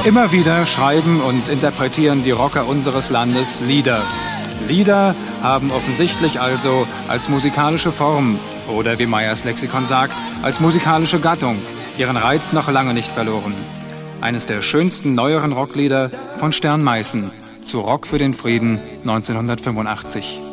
Immer wieder schreiben und interpretieren die Rocker unseres Landes Lieder. Lieder haben offensichtlich also als musikalische Form oder wie Meyers Lexikon sagt, als musikalische Gattung ihren Reiz noch lange nicht verloren. Eines der schönsten neueren Rocklieder von Stern Meißen zu Rock für den Frieden 1985.